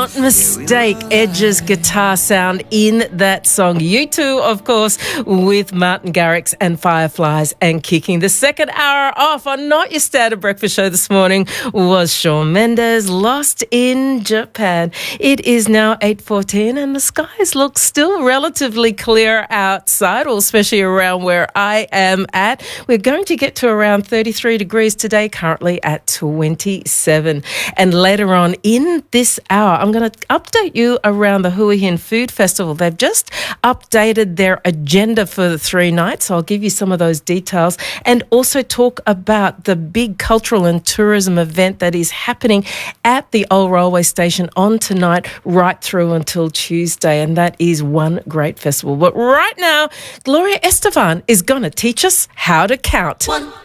not mistake Edge's guitar sound in that song. U2, of course, with Martin Garrix and Fireflies and Kicking. The second hour off on Not Your Standard Breakfast Show this morning was Shawn Mendes, Lost in Japan. It is now 8:14 and the skies look still relatively clear outside, or especially around where I am at. We're going to get to around 33 degrees today, currently at 27. And later on in this hour, I'm going to update you around the Hua Hin Food Festival. They've just updated their agenda for the 3 nights. I'll give you some of those details and also talk about the big cultural and tourism event that is happening at the old railway station on tonight right through until Tuesday, and that is one great festival. But right now, Gloria Estefan is going to teach us how to count. 1,